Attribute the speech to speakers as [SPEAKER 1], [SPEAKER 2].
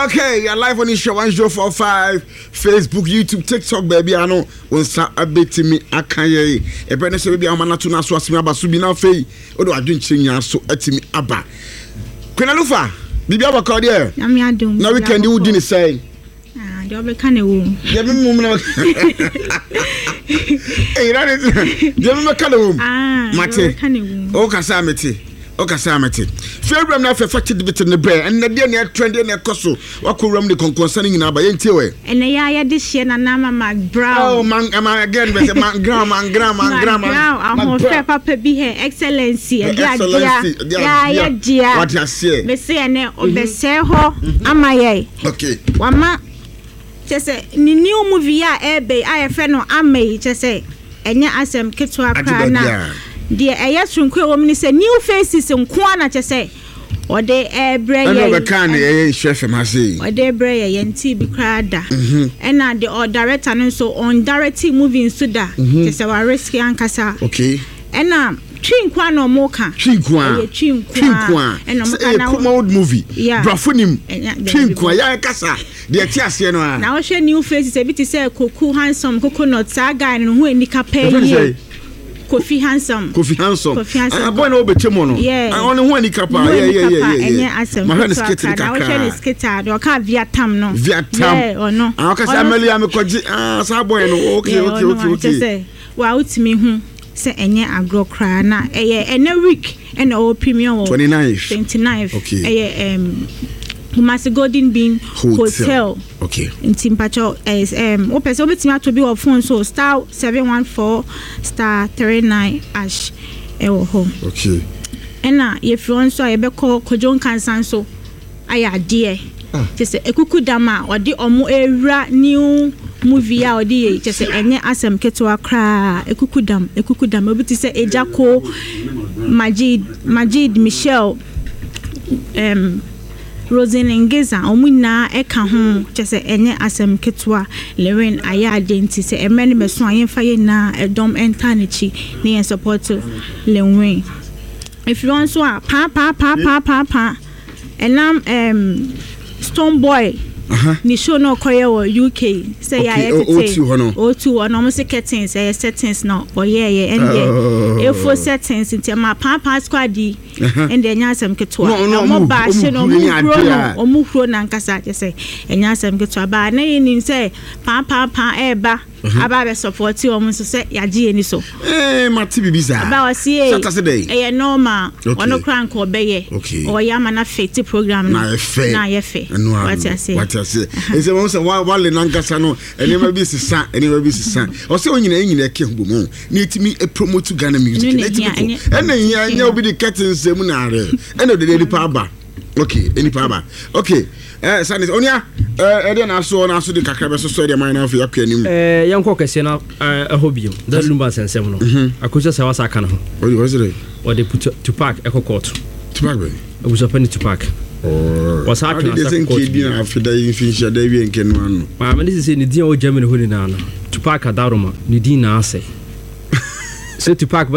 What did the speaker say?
[SPEAKER 1] Okay, you're live on Isha 1045, Facebook, YouTube, TikTok, baby. I know when sa abeti me akaye. E bene se baby amana tuna so asimi aba so bi na fei. Odo adwinche nya so atimi aba. Kwena Lufa, bibi abaka there.
[SPEAKER 2] Na me adum.
[SPEAKER 1] Na weekend you din say.
[SPEAKER 2] Ah, dey obeka na wo.
[SPEAKER 1] Dey me mum na. Eh, that is. Dey me ka na wo.
[SPEAKER 2] Ah,
[SPEAKER 1] mate. O kasa mate. Okasamati. February na fefacted bit in the bear and the day trend in a coso. What could rum the concerning in our Bayentewe?
[SPEAKER 2] And I this year and Nama Mac Brown.
[SPEAKER 1] Oh, man, am I again with a man, grandma.
[SPEAKER 2] I'm fair papa be here, excellency. Yeah. What you say? Me say, and be say ho, am I?
[SPEAKER 1] Okay.
[SPEAKER 2] Wama, just say, new movie, I friend no ame, just say, and ya asem kitwa prana. Dear Ayasun Quo say new faces and Kwana to say, or they air bray,
[SPEAKER 1] chef, I say,
[SPEAKER 2] or they bray and tea be cried. And now the or director and so on directly moving Suda, just our risky Ankasa.
[SPEAKER 1] Okay.
[SPEAKER 2] And now, Chin or Mocha, Chin, and a
[SPEAKER 1] old movie. Yeah, Brafunim, Chin, Kasa, the Tiasiano.
[SPEAKER 2] Now, share new faces a bit to say, Coco handsome, coconut saga, and who in the cape. Kofi Handsome. I born over Timono. Yeah. I only one kapa. Yeah. My hand is skating. I was saying skater. You can't Vietnam no. Vietnam or no. I can say Amelia me koji. Saboy no. Okay. Well, to me say enye agro cry na. Ene week and all premium 29th. Okay. Kumasi Golden Bean Hotel. Okay. In Timpacho is open so betimi to be on phone so star 714*39# ewo home. Okay. Ena if you want so e be call Kojon Kansan so aya dear. Just ekuku dama odi omo ewra new movie a odi just enye asem ketewa kra ekuku dam obi say Ejako Majid Michelle Rosen Ngeza omuna eka ho chese enye asem ketwa Lewin aya agenti se emene meso ayenfa ye na edom entanichi ne support Lewin if you want so pa enam Stone Boy ni show no koye wo UK say ya O2 ono mo se curtains settings no oye efo settings nti ma pa squad and the nyasem ketwa no ba she no mu huro na nkasa say nyasem ketwa ba na yin say pa eba aba be support o mo so say yaje eni so
[SPEAKER 1] mati bibisa
[SPEAKER 2] ba wasi Saturday normal ono kran ko beye o ya ma na fit program na ye fe what you say ese won say wale nankasa no enema bi sisa o say onyina ke hubo mu na etimi promote Ghana music ena nya obi de curtains mu na are ena de nipa aba okay nipa aba okay Sanis onia ede na so de kakra so de man na fi akwanim
[SPEAKER 3] yanko kese na ahobio da lumba sensem no akoja se wasa aka na ho
[SPEAKER 1] was it
[SPEAKER 3] or they put Tupac court
[SPEAKER 1] Tupac be
[SPEAKER 3] was open Tupac was happening
[SPEAKER 1] as a court bi after da finish da wi enkenu ano
[SPEAKER 3] ma me say ni dia o Germany ho ni na no Tupac adaroma ni din na ase say Tupac